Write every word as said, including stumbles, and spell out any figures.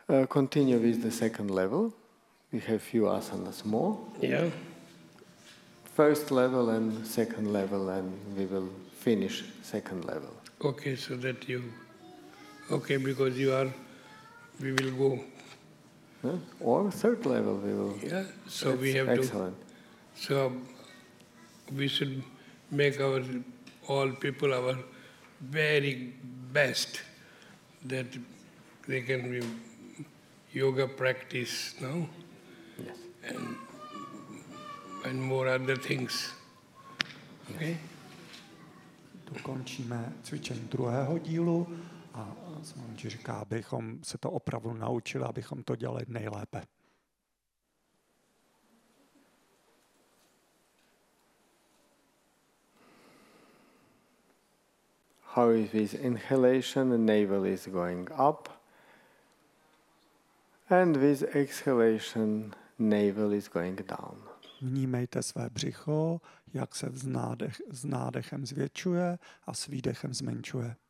uh, continue with the second level. We have few asanas more. Yeah. First level and second level, and we will finish second level. Okay, so that you, okay, because you are, we will go. Huh? Or third level we will. Yeah, so That's we have excellent. to, so we should make our, all people our very best, that they can be yoga practice, no? Yes. And, and more other things. Okay? Dokončíme cvičení druhého dílu a Swamiji říká, abychom se to opravdu naučili, abychom to dělali nejlépe. How is with inhalation, the navel is going up, and with exhalation, navel is going down. Vnímejte své břicho, jak se s, nádech, s nádechem zvětšuje a s výdechem zmenšuje.